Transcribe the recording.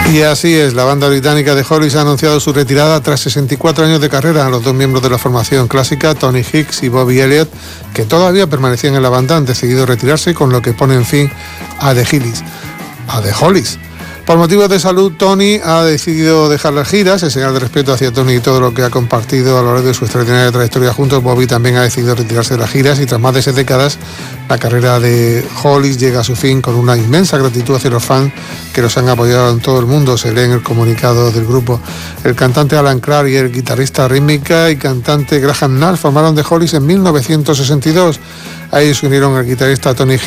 Y así es, la banda británica de Hollis ha anunciado su retirada tras 64 años de carrera. A los dos miembros de la formación clásica, Tony Hicks y Bobby Elliott, que todavía permanecían en la banda, han decidido retirarse, con lo que ponen fin a The Hollies. Por motivos de salud, Tony ha decidido dejar las giras, en señal de respeto hacia Tony y todo lo que ha compartido a lo largo de su extraordinaria trayectoria juntos. Bobby también ha decidido retirarse de las giras y tras más de 6 décadas, la carrera de Hollis llega a su fin con una inmensa gratitud hacia los fans que los han apoyado en todo el mundo. Se lee en el comunicado del grupo. El cantante Alan Clark y el guitarrista rítmica y cantante Graham Nash formaron The Hollies en 1962. Ahí se unieron el guitarrista Tony